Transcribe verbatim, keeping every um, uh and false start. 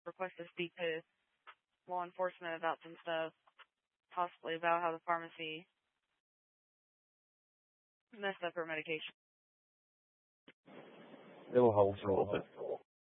request to speak to law enforcement about some stuff, possibly about how the pharmacy messed up her medication. It'll hold for a little bit.